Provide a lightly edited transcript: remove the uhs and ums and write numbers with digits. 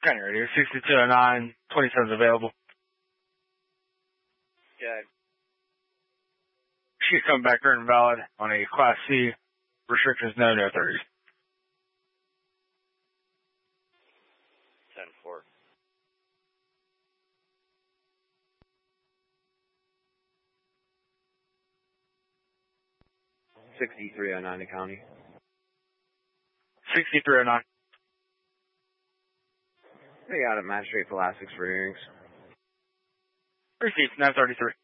County Radio, 6209, 27's available. Okay. She's coming back here invalid on a Class C. Restrictions no 30s. 10-4. $63.09 to county. 6309. We got it, Magistrate Pulaski's for hearings. Received, 933.